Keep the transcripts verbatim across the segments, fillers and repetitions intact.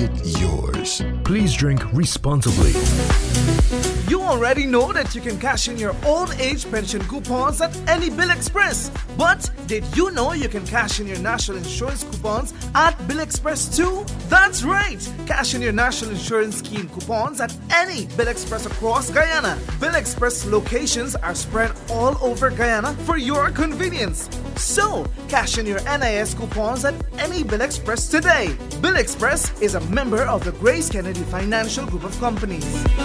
make it yours. Please drink responsibly. You already know that you can cash in your old age pension coupons at any Bill Express. But did you know you can cash in your national insurance coupons at Bill Express too? That's right! Cash in your national insurance scheme coupons at any Bill Express across Guyana. Bill Express locations are spread all over Guyana for your convenience. So, cash in your N I S coupons at any Bill Express today. Bill Express is a member of the Grace Kennedy Financial Group of Companies.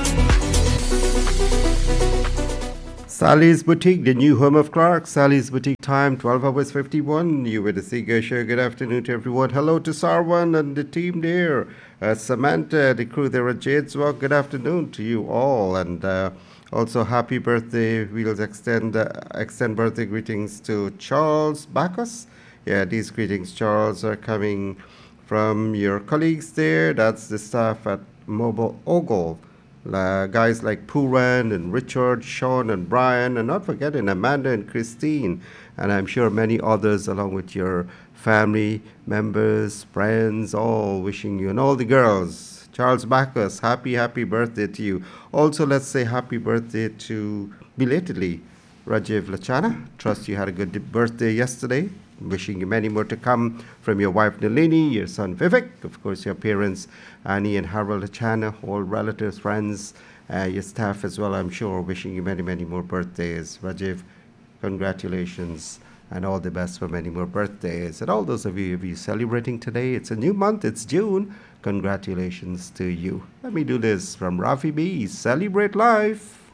Sally's Boutique, the new home of Clark. Sally's Boutique time, twelve hours fifty-one. You with the Seeger Show. Good afternoon to everyone. Hello to Sarwan and the team there. Uh, Samantha, the crew there at Jade's Walk. Good afternoon to you all. And uh, also happy birthday. We'll extend, uh, extend birthday greetings to Charles Bacchus. Yeah, these greetings, Charles, are coming from your colleagues there. That's the staff at Mobile Ogle. Uh, guys like Puran and Richard, Sean and Brian, and not forgetting Amanda and Christine, and I'm sure many others along with your family members, friends, all wishing you, and all the girls. Charles Bacchus, happy, happy birthday to you. Also, let's say happy birthday to, belatedly, Rajiv Lachana. Trust you had a good birthday yesterday. Wishing you many more to come from your wife Nalini, your son Vivek, of course your parents Annie and Harold Lachana, all relatives, friends, uh, your staff as well, I'm sure. Wishing you many, many more birthdays. Rajiv, congratulations and all the best for many more birthdays. And all those of you of you celebrating today, it's a new month, it's June. Congratulations to you. Let me do this from Rafi B. Celebrate life.